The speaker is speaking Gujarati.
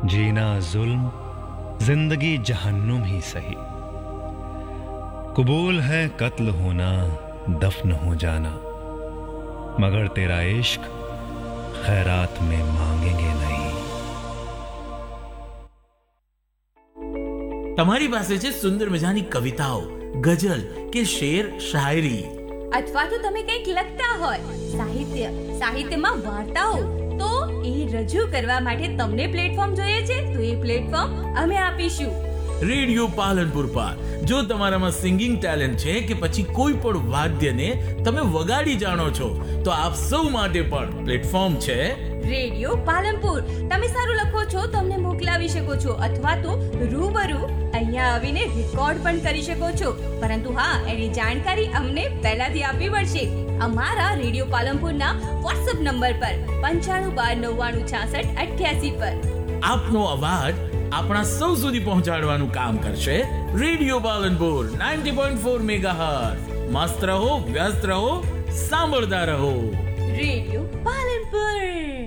जीना जुल्म, जिंदगी जहन्नुम ही सही। कबूल है कत्ल होना, दफन हो जाना, मगर तेरा इश्क खैरात में मांगेंगे नहीं। તમારી પાસે છે સુંદર મજાની કવિતાઓ, ગઝલ કે શેર શાયરી, અથવા તો તમે કંઈક લખતા હોય, સાહિત્યમાં વાર્તાઓ, તો એ રજૂ કરવા માટે તમને પ્લેટફોર્મ જોઈએ છે, તો એ પ્લેટફોર્મ અમે આપીશું રેડિયો પાલનપુર પર. જો તમારામાં સિંગિંગ ટેલેન્ટ છે કે પછી કોઈ પણ વાદ્યને તમે વગાડી જાણો છો, તો આપ સૌ માટે પણ પ્લેટફોર્મ છે રેડિયો પાલનપુર. તમે સારું લખો છો તો અમને મોકલાવી શકો છો, અથવા તો રૂબરૂ અહીંયા આવીને રેકોર્ડ પણ કરી શકો છો. પરંતુ હા, એની જાણકારી અમને પહેલાથી આપવી પડશે. અમારા રેડિયો પાલનપુરના વોટ્સએપ નંબર પર 9512996688 પર આપનો અવાજ આપણા સૌ સુધી પહોંચાડવાનું કામ કરશે રેડિયો પાલનપુર 90.4 મેગાહર્ટ્ઝ. મસ્ત રહો, વ્યસ્ત રહો, સાંભળતા રહો. રેડિયો પાલનપુર.